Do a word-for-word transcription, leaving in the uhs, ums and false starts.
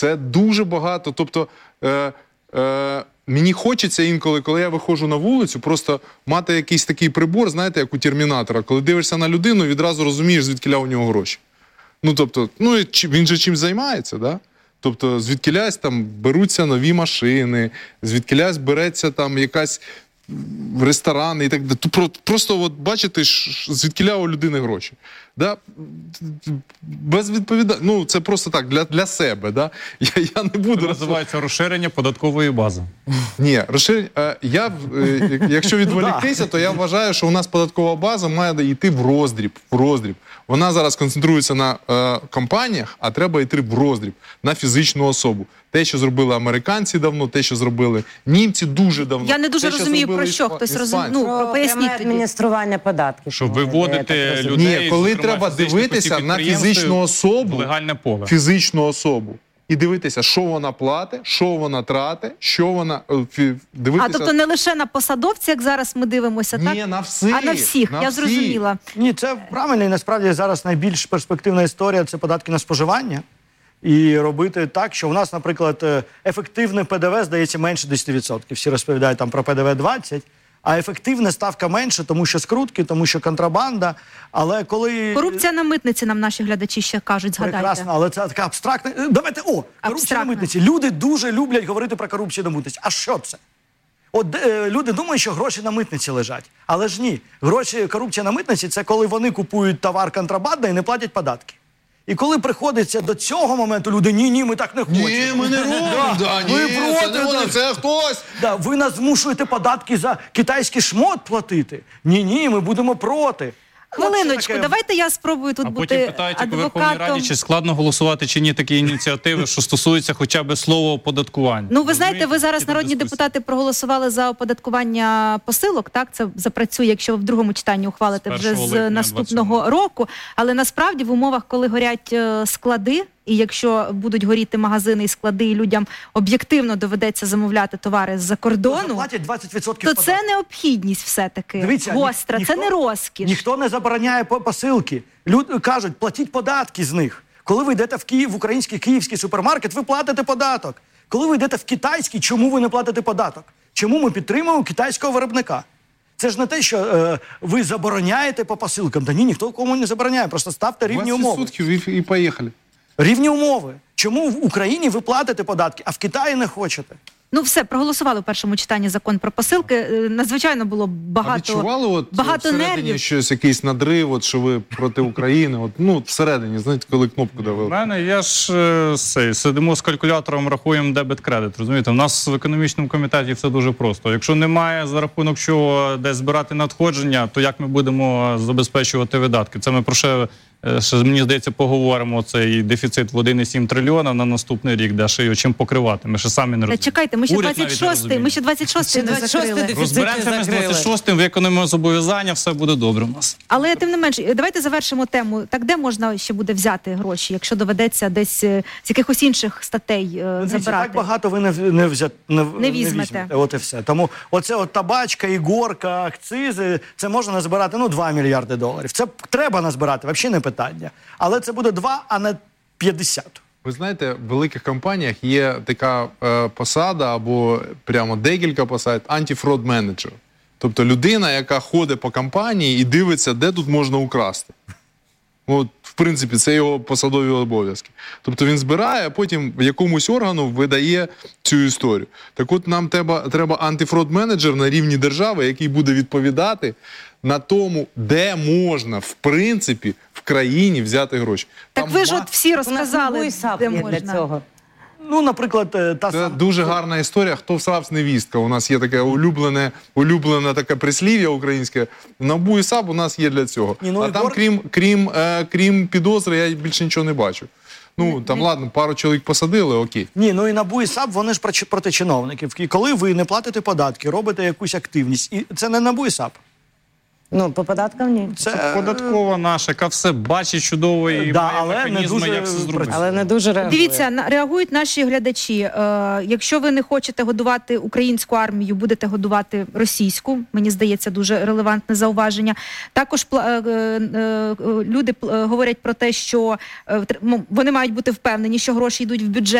Це дуже багато. Тобто, е, е, мені хочеться інколи, коли я виходжу на вулицю, просто мати якийсь такий прибор, знаєте, як у Термінатора. Коли дивишся на людину, відразу розумієш, звідкіля у нього гроші. Ну, тобто, ну, він же чим займається, да? Тобто, звідкілясь там беруться нові машини, звідкілясь береться там якась ресторани і так далі. Просто от бачите, звідкіля у людини гроші. Да? Без відповідальності. Ну, це просто так, для, для себе. Да? Я, я не буду... Це називається розширення податкової бази. Ні, розширення... Я, якщо відволіктися, то я вважаю, що у нас податкова база має йти в роздріб. В роздріб. Вона зараз концентрується на е, компаніях, а треба йти в роздріб, на фізичну особу. Те, що зробили американці давно, те, що зробили німці дуже давно. Я не дуже те, розумію, про що іспа... хтось розуміє. Ну, про поясніть тоді. адміністрування податків. Щоб виводити людей, Ні, коли треба дивитися на фізичну особу, легальне поле. фізичну особу, і дивитися, що вона платить, що вона тратить, що вона... Дивитися... А, тобто не лише на посадовці, як зараз ми дивимося, Ні, так? на всіх. А на всіх, на я всіх. зрозуміла. Ні, це правильно, і насправді зараз найбільш перспективна історія – це податки на споживання. І робити так, що у нас, наприклад, ефективне ПДВ, здається, менше десять відсотків. Всі розповідають там про ПДВ двадцять відсотків, а ефективна ставка менше, тому що скрутки, тому що контрабанда. Але коли... Корупція на митниці, нам наші глядачі ще кажуть, згадайте. Прекрасно, але це така абстрактна... Давайте, о, корупція Абстрактна. на митниці. Люди дуже люблять говорити про корупцію на митниці. А що це? От е, люди думають, що гроші на митниці лежать. Але ж ні. Гроші, корупція на митниці – це коли вони купують товар контрабандно і не платять податки. І коли приходиться до цього моменту, люди, ні-ні, ми так не хочемо. Ні, ми не робимо, да, ні, ви проти, це не вони, да. це хтось. Да, ви нас змушуєте податки за китайський шмот платити. Ні-ні, ми будемо проти. Хвилиночку, таке... давайте я спробую тут а бути потім питають, як у Верховній адвокатом. Раді, чи складно голосувати, чи ні такі ініціативи, що стосуються хоча б слова оподаткування. Ну, ви знаєте, ви зараз, Які там народні дискусії? депутати, проголосували за оподаткування посилок, так? Це запрацює, якщо ви в другому читанні ухвалите З вже першого з липня наступного року. Але насправді в умовах, коли горять е, склади, і якщо будуть горіти магазини і склади, і людям об'єктивно доведеться замовляти товари з-за кордону, платять двадцять відсотків то податку. це необхідність все-таки. Дивіться, гостра, ніхто, це не розкіш. Ніхто не забороняє по- посилки. Люди кажуть, платіть податки з них. Коли ви йдете в Київ, в український київський супермаркет, ви платите податок. Коли ви йдете в китайський, чому ви не платите податок? Чому ми підтримуємо китайського виробника? Це ж не те, що е, ви забороняєте по посилкам. Та ні, ніхто кому не забороняє, просто ставте рівні умови. двадцять відсотків і, і поїхали. Рівні умови. Чому в Україні ви платите податки, а в Китаї не хочете? Ну все, проголосували в першому читанні закон про посилки. Е, Надзвичайно було А багато, відчували от багато всередині нервів. щось, якийсь надрив, от, що ви проти України? От, ну, всередині, знаєте, коли кнопку У давили. мене, я ж е, сей, сидимо з калькулятором, рахуємо дебет-кредит, розумієте? У нас в економічному комітеті все дуже просто. Якщо немає за рахунок чого десь збирати надходження, то як ми будемо забезпечувати видатки? Це ми про що, е, ще, мені здається, поговоримо, цей дефіцит в один і сім трильйона на наступний рік, де ще його чим покривати. Ми ще самі не Та розуміємо. чекайте, ми ще Уряд навіть не двадцять шостий, розуміє. ми ще двадцять шостий не двадцять шостий закрили. дефіцит. Розберемося ми з двадцять шостим, виконуємо зобов'язання, все буде добре у нас. Але тим не менш, давайте завершимо тему. Так де можна ще буде взяти гроші, якщо доведеться десь е, з якихось інших статей е, Дивіться, забирати? так багато ви не, не, взят, не, Не візьмете. От і все. Тому оце от табачка, ігорка, акцизи, це можна назбирати, ну, два мільярди доларів. Це треба назбирати, взагалі не питання. Але це буде два, а не п'ятдесят. Ви знаєте, в великих компаніях є така е, посада або прямо декілька посад – антифрод-менеджер. Тобто людина, яка ходить по компанії і дивиться, де тут можна украсти. От, в принципі, це його посадові обов'язки. Тобто він збирає, а потім якомусь органу видає цю історію. Так от нам треба, треба антифрод-менеджер на рівні держави, який буде відповідати на тому, де можна, в принципі, в країні взяти гроші. Так Там ви ж ма- от всі У нас розказали, новий САП де є можна. для цього. Ну, наприклад, е, та Це сама... дуже гарна історія. Хто всравсь невістка. У нас є таке улюблене, улюблене таке прислів'я українське. НАБУ і САП у нас є для цього. Ні, ну, а і там, гор- крім, крім, е, крім підозри, я більше нічого не бачу. Ну, там, ладно, пару чоловік посадили, окей. Ні, ну і НАБУ і САП, вони ж проти, проти чиновників. І коли ви не платите податки, робите якусь активність, і це не НАБУ і САП. Ну, по податкам ні. Це Податкова наша, яка все бачить чудово і Да, має але не механізми, дуже як все зробити. Але не дуже реагує. Дивіться, на- реагують наші глядачі. Е, якщо ви не хочете годувати українську армію, будете годувати російську. Мені здається, дуже релевантне зауваження. Також пла- е, е, люди пл- е, говорять про те, що е, тр- м- вони мають бути впевнені, що гроші йдуть в бюджет.